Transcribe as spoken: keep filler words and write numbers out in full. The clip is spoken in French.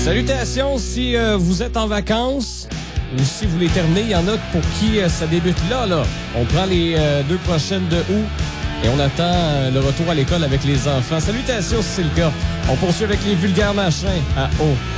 Salutations si euh, vous êtes en vacances ou si vous les terminez. Il y en a pour qui euh, ça débute là, là. On prend les euh, deux prochaines de août et on attend euh, le retour à l'école avec les enfants. Salutations si c'est le cas. On poursuit avec les vulgaires machins à haut.